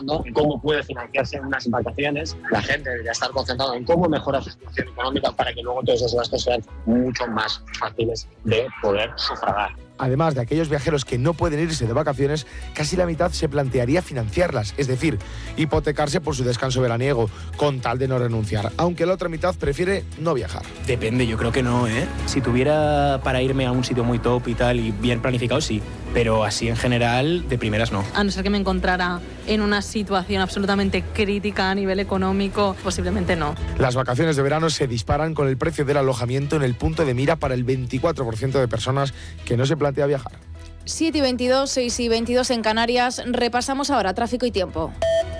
concentrando en cómo puede financiarse unas vacaciones. La gente debería estar concentrada en cómo mejora su situación económica para que luego todos esos gastos sean mucho más fáciles de poder sufragar. Además de aquellos viajeros que no pueden irse de vacaciones, casi la mitad se plantearía financiarlas, es decir, hipotecarse por su descanso veraniego, con tal de no renunciar, aunque la otra mitad prefiere no viajar. Depende, yo creo que no, ¿eh? Si tuviera para irme a un sitio muy top y tal, y bien planificado, sí, pero así en general, de primeras no. A no ser que me encontrara en una situación absolutamente crítica a nivel económico, posiblemente no. Las vacaciones de verano se disparan con el precio del alojamiento en el punto de mira para el 24% de personas que no se plantea viajar. 7:22, 6:22 en Canarias. Repasamos ahora tráfico y tiempo.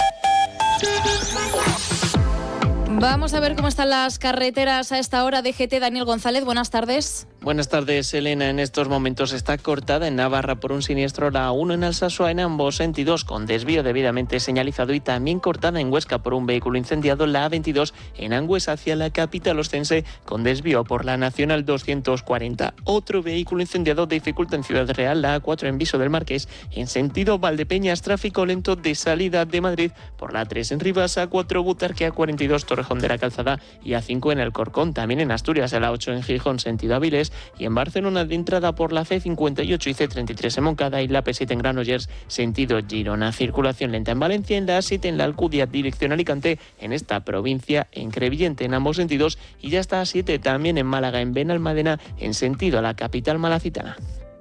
Vamos a ver cómo están las carreteras a esta hora. DGT, Daniel González, buenas tardes. Buenas tardes, Elena. En estos momentos está cortada en Navarra por un siniestro la A1 en Alsasua en ambos sentidos, con desvío debidamente señalizado, y también cortada en Huesca por un vehículo incendiado la A22 en Angües hacia la capital ostense, con desvío por la Nacional 240. Otro vehículo incendiado dificulta en Ciudad Real la A4 en Viso del Marqués en sentido Valdepeñas, tráfico lento de salida de Madrid por la A3 en Rivas, A4 Butarque, A42 Torrejón de la Calzada y A5 en Alcorcón. También en Asturias, a la A8 en Gijón sentido Avilés, y en Barcelona de entrada por la C58 y C33 en Moncada y la P7 en Granollers sentido Girona. Circulación lenta en Valencia, en la A7 en la Alcudia dirección Alicante, en esta provincia en Crevillente en ambos sentidos, y ya está A7 también en Málaga en Benalmádena en sentido a la capital malacitana.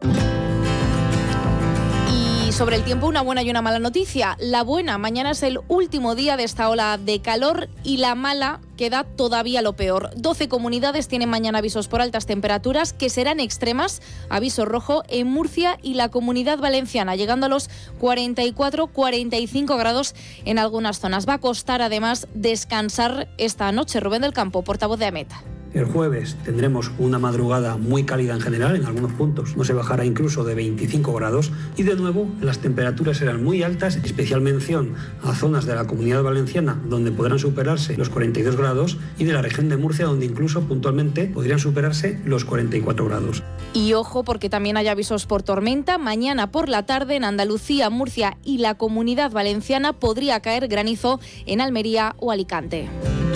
Sobre el tiempo, una buena y una mala noticia. La buena, mañana es el último día de esta ola de calor, y la mala, queda todavía lo peor. 12 comunidades tienen mañana avisos por altas temperaturas que serán extremas. Aviso rojo en Murcia y la Comunidad Valenciana, llegando a los 44-45 grados en algunas zonas. Va a costar además descansar esta noche. Rubén del Campo, portavoz de AEMET. El jueves tendremos una madrugada muy cálida en general, en algunos puntos no se bajará incluso de 25 grados, y de nuevo las temperaturas serán muy altas, especial mención a zonas de la Comunidad Valenciana donde podrán superarse los 42 grados, y de la región de Murcia donde incluso puntualmente podrían superarse los 44 grados. Y ojo, porque también hay avisos por tormenta. Mañana por la tarde en Andalucía, Murcia y la Comunidad Valenciana podría caer granizo en Almería o Alicante.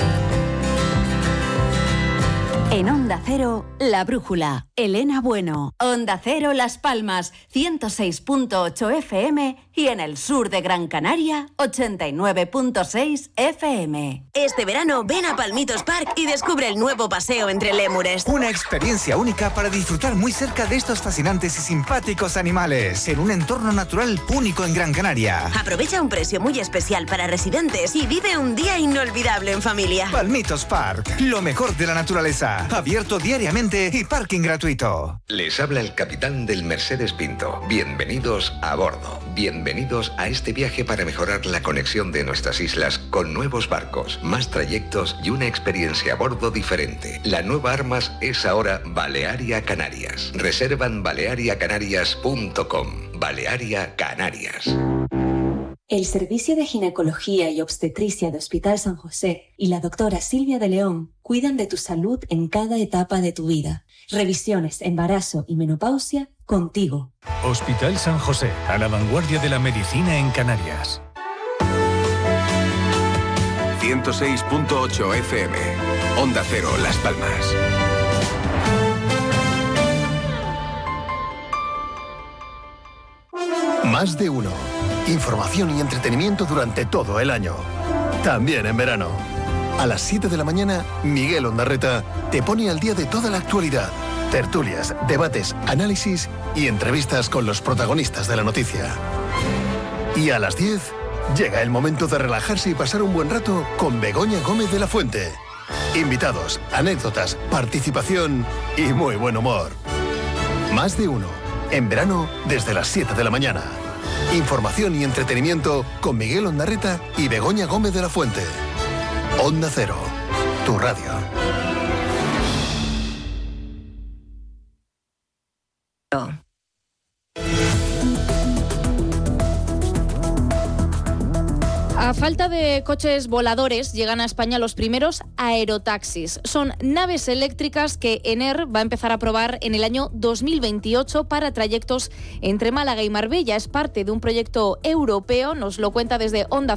En Onda Cero, La Brújula, Elena Bueno. Onda Cero Las Palmas, 106.8 FM, y en el sur de Gran Canaria, 89.6 FM. Este verano ven a Palmitos Park y descubre el nuevo paseo entre lémures. Una experiencia única para disfrutar muy cerca de estos fascinantes y simpáticos animales, en un entorno natural único en Gran Canaria. Aprovecha un precio muy especial para residentes y vive un día inolvidable en familia. Palmitos Park, lo mejor de la naturaleza. Abierto diariamente y parking gratuito. Les habla el capitán del Mercedes Pinto. Bienvenidos a bordo. Bienvenidos a este viaje para mejorar la conexión de nuestras islas con nuevos barcos, más trayectos y una experiencia a bordo diferente. La nueva Armas es ahora Balearia Canarias. Reserva en baleariacanarias.com. Balearia Canarias. El Servicio de Ginecología y Obstetricia de Hospital San José y la doctora Silvia de León cuidan de tu salud en cada etapa de tu vida. Revisiones, embarazo y menopausia contigo. Hospital San José, a la vanguardia de la medicina en Canarias. 106.8 FM. Onda Cero, Las Palmas. Más de uno. Información y entretenimiento durante todo el año. También en verano. A las 7 de la mañana, Miguel Ondarreta te pone al día de toda la actualidad. Tertulias, debates, análisis y entrevistas con los protagonistas de la noticia. Y a las 10, llega el momento de relajarse y pasar un buen rato con Begoña Gómez de la Fuente. Invitados, anécdotas, participación y muy buen humor. Más de uno. En verano, desde las 7 de la mañana. Información y entretenimiento con Miguel Ondarreta y Begoña Gómez de la Fuente. Onda Cero, tu radio. A falta de coches voladores, llegan a España los primeros aerotaxis. Son naves eléctricas que ENER va a empezar a probar en el año 2028 para trayectos entre Málaga y Marbella. Es parte de un proyecto europeo, nos lo cuenta desde Onda